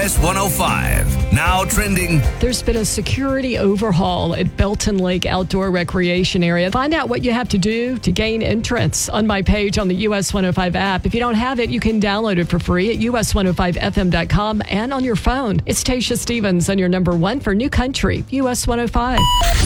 US 105. Now trending. There's been a security overhaul at Belton Lake Outdoor Recreation Area. Find out what you have to do to gain entrance on my page on the US 105 app. If you don't have it, you can download it for free at us105fm.com and on your phone. It's Tasha Stevens on your number one for New Country, US 105.